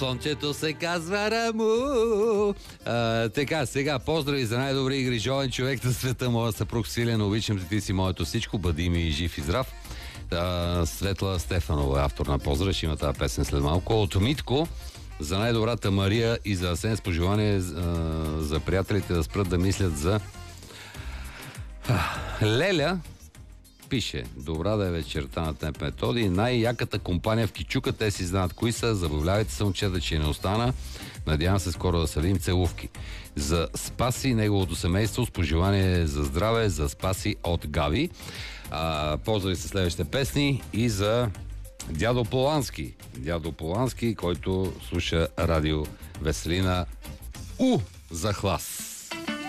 Слънчето се казва Раму. Така, сега поздрави за най-добри и грижовен човек на света, моя съпруг Силен. Обичам те, ти си моето всичко. Бъди ми жив и здрав. Светла Стефанова е автор на поздрав. Ще има тази песен след малко. От Митко за най-добрата Мария и за Асен с пожелание за приятелите да спрат да мислят за Леля. Пише: добра да е вечерта на Темп Методи. Най-яката компания в Кичука, те си знаят кои са. Забавлявайте се, момчета, че не остана. Надявам се скоро да съдим целувки. За Спаси и неговото семейство с пожелание за здраве, за Спаси от Гави. Поздрави се следващите песни и за дядо Полански. Дядо Полански, който слуша радио Веселина. За хлас!